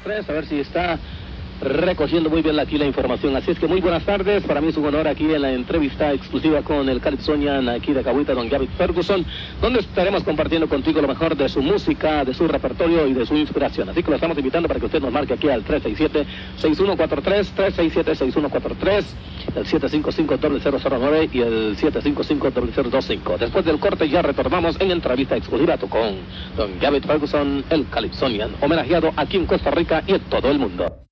3, a ver si está recogiendo muy bien aquí la información. Así es que muy buenas tardes, para mí es un honor aquí en la entrevista exclusiva con el Calypsonian aquí de Cahuita, don Gavit Ferguson, donde estaremos compartiendo contigo lo mejor de su música, de su repertorio y de su inspiración. Así que lo estamos invitando para que usted nos marque aquí al 367-6143, 367-6143, el 755-0009 y el 755-0025. Después del corte ya retornamos en entrevista exclusiva con don Gavit Ferguson, el Calypsonian, homenajeado aquí en Costa Rica y en todo el mundo.